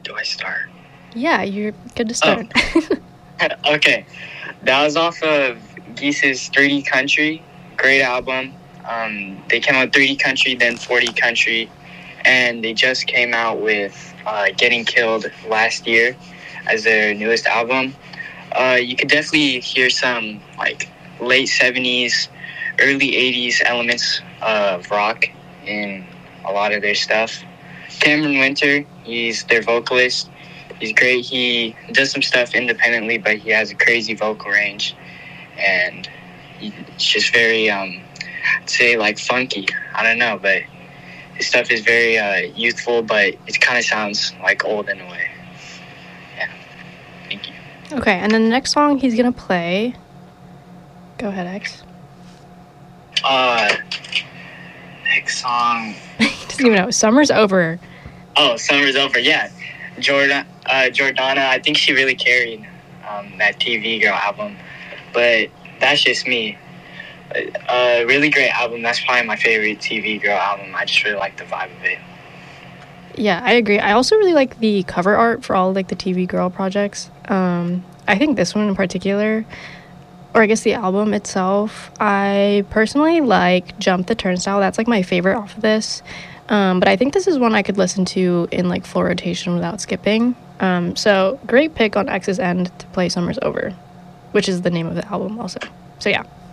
do I start? Yeah, you're good to start. Okay. That was off of Geese's 3D Country. Great album. They came out 3D Country, then 4D Country. And they just came out with Getting Killed last year as their newest album. You could definitely hear some like late 70s, early 80s elements of rock in a lot of their stuff. Cameron Winter, he's their vocalist. He's great. He does some stuff independently, but he has a crazy vocal range. And it's just very, I'd say like funky. I don't know, but his stuff is very youthful, but it kind of sounds like old in a way. Yeah. Thank you. Okay, and then the next song he's gonna play. Go ahead, X. Next song. He doesn't even know. Summer's Over. Oh, Summer's Over. Yeah. Jordana, I think she really carried that TV Girl album, but that's just me. Really great album. That's probably my favorite TV Girl album. I just really like the vibe of it. Yeah, I agree. I also really like the cover art for all like the TV Girl projects. I think this one in particular, or I guess the album itself, I personally like Jump the Turnstile. That's like my favorite off of this. But I think this is one I could listen to in like full rotation without skipping. So great pick on X's end to play Summer's Over, which is the name of the album also. So yeah.